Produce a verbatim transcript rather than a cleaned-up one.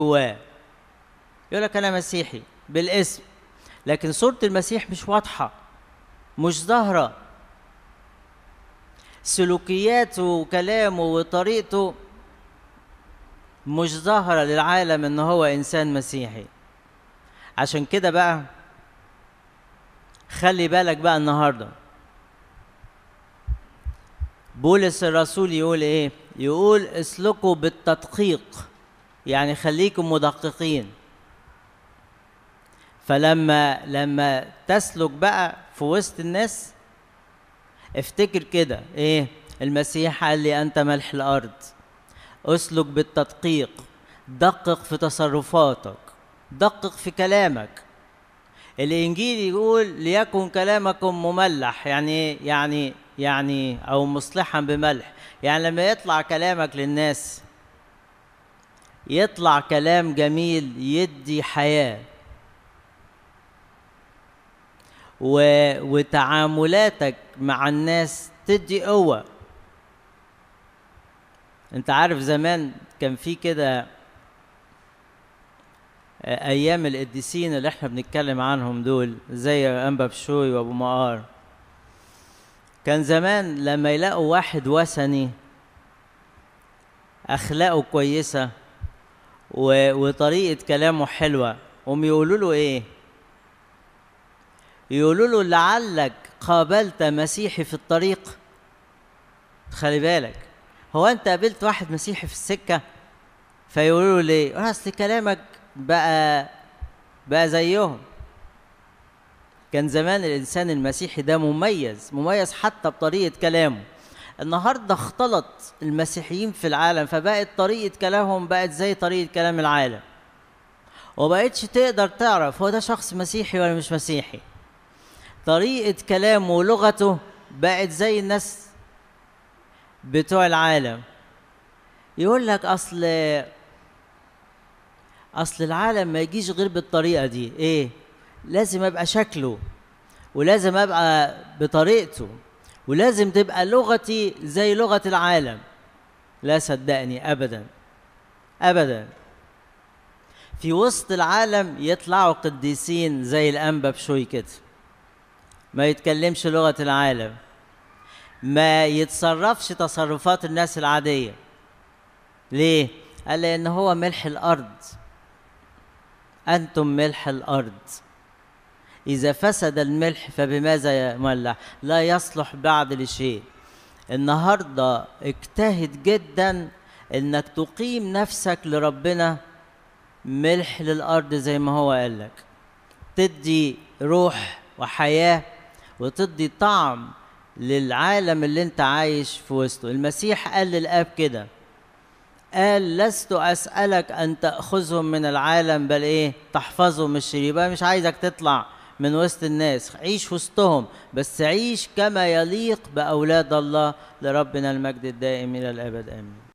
جواه يقول لك انا مسيحي بالاسم، لكن صورة المسيح مش واضحة، مش ظاهرة. سلوكياته وكلامه وطريقته مش ظاهرة للعالم ان هو انسان مسيحي. عشان كده بقى خلي بالك بقى النهارده بولس الرسول يقول ايه؟ يقول اسلكوا بالتدقيق، يعني خليكم مدققين. فلما لما تسلك بقى في وسط الناس افتكر كده ايه؟ المسيح قال لي انت ملح الارض. اسلك بالتدقيق، دقق في تصرفاتك، دقق في كلامك. الانجيل يقول ليكن كلامكم مملح، يعني ايه؟ يعني يعني او مصلحا بملح، يعني لما يطلع كلامك للناس يطلع كلام جميل يدي حياة، و... وتعاملاتك مع الناس تدي قوة. انت عارف زمان كان في كده ايام القديسين اللي احنا بنتكلم عنهم دول زي انبا بشوي وابو مقار، كان زمان لما يلاقوا واحد وثني اخلاقه كويسة و... وطريقة كلامه حلوة، هم يقولوا له ايه؟ يقولوا له لعلك قابلت مسيحي في الطريق. خلي بالك، هو انت قابلت واحد مسيحي في السكة؟ فيقولوا له ليه؟ اصل كلامك بقى بقى زيهم. كان زمان الانسان المسيحي ده مميز مميز حتى بطريقة كلامه. النهارده اختلط المسيحيين في العالم، فبقت طريقة كلامهم بقت زي طريقة كلام العالم، وبقتش تقدر تعرف هو ده شخص مسيحي ولا مش مسيحي. طريقة كلامه ولغته بقت زي الناس بتوع العالم. يقول لك اصل اصل العالم ما يجيش غير بالطريقة دي، ايه؟ لازم ابقى شكله، ولازم ابقى بطريقته، ولازم تبقى لغتي زي لغة العالم. لا صدقني ابدا ابدا. في وسط العالم يطلعوا قديسين زي الانبا بشوي كده، ما يتكلمش لغة العالم، ما يتصرفش تصرفات الناس العادية. ليه؟ قال لأن هو ملح الأرض. أنتم ملح الأرض، إذا فسد الملح فبماذا يملح؟ لا يصلح بعد لشيء. النهاردة اجتهد جدا إنك تقيم نفسك لربنا ملح للأرض زي ما هو قال لك، تدي روح وحياة وتدي طعم للعالم اللي انت عايش في وسطه. المسيح قال للآب كده، قال لست أسألك أن تأخذهم من العالم بل إيه؟ تحفظهم من الشرير. يبقى مش عايزك تطلع من وسط الناس، عيش وسطهم بس عيش كما يليق بأولاد الله. لربنا المجد الدائم إلى الأبد آمين.